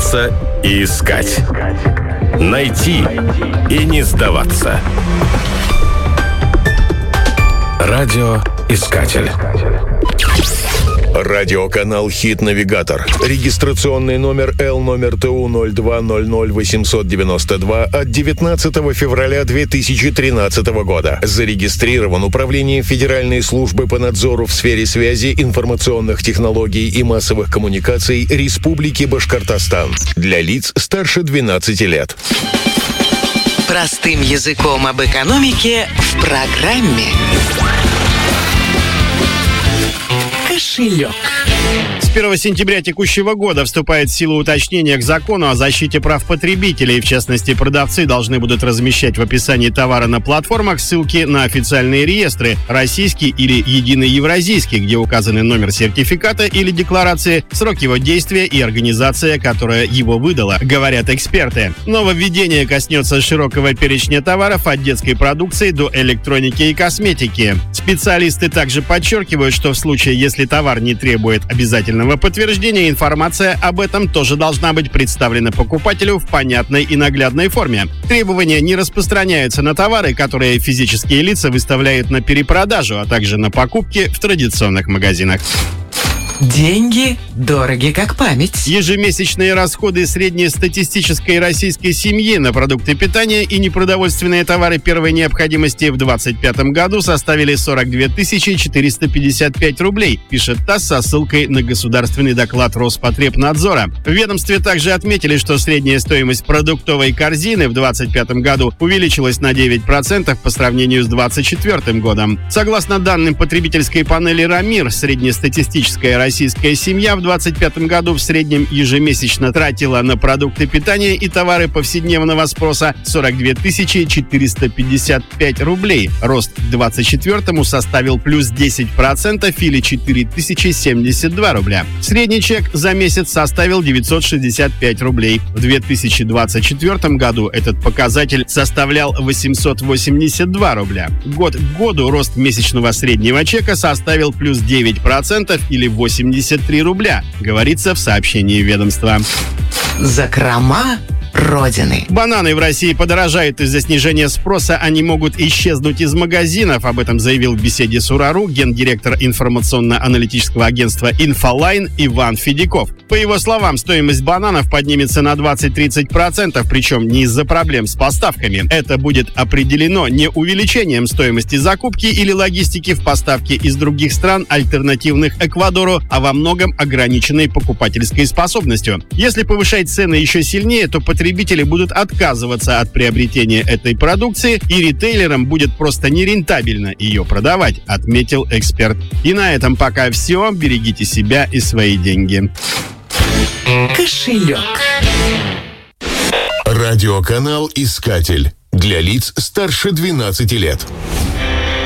бояться и искать. Найти и не сдаваться. Радиоискатель. Радиоканал «Хит-навигатор». Регистрационный номер L-номер ТУ-02-00-892 от 19 февраля 2013 года. Зарегистрирован Управлением Федеральной службы по надзору в сфере связи, информационных технологий и массовых коммуникаций Республики Башкортостан. Для лиц старше 12 лет. Простым языком об экономике в программе «Кошелек». С 1 сентября текущего года вступает в силу уточнение к закону о защите прав потребителей. В частности, продавцы должны будут размещать в описании товара на платформах ссылки на официальные реестры, российский или единый евразийский, где указаны номер сертификата или декларации, срок его действия и организация, которая его выдала, говорят эксперты. Нововведение коснется широкого перечня товаров от детской продукции до электроники и косметики. Специалисты также подчеркивают, что в случае, если товар не требует обязательного подтверждения, информация об этом тоже должна быть представлена покупателю в понятной и наглядной форме. Требования не распространяются на товары, которые физические лица выставляют на перепродажу, а также на покупки в традиционных магазинах. Деньги дороги как память. Ежемесячные расходы среднестатистической российской семьи на продукты питания и непродовольственные товары первой необходимости в 2025 году составили 42 455 рублей, пишет ТАСС со ссылкой на государственный доклад Роспотребнадзора. В ведомстве также отметили, что средняя стоимость продуктовой корзины в 2025 году увеличилась на 9% по сравнению с 2024 годом. Согласно данным потребительской панели «Рамир», среднестатистическая российская семья в 2025 году в среднем ежемесячно тратила на продукты питания и товары повседневного спроса 42 455 рублей. Рост к 2024 составил плюс 10% или 4072 рубля. Средний чек за месяц составил 965 рублей. В 2024 году этот показатель составлял 882 рубля. Год к году рост месячного среднего чека составил плюс 9% или 83 рубля, говорится в сообщении ведомства. Закрома Родины. Бананы в России подорожают из-за снижения спроса, они могут исчезнуть из магазинов. Об этом заявил в беседе с Урару гендиректор информационно-аналитического агентства «Инфолайн» Иван Федяков. По его словам, стоимость бананов поднимется на 20-30%, причем не из-за проблем с поставками. Это будет определено не увеличением стоимости закупки или логистики в поставке из других стран, альтернативных Эквадору, а во многом ограниченной покупательской способностью. Если повышать цены еще сильнее, то потребители будут отказываться от приобретения этой продукции, и ритейлерам будет просто нерентабельно ее продавать, отметил эксперт. И на этом пока все. Берегите себя и свои деньги. Кошелек. Радиоканал «Искатель». Для лиц старше 12 лет.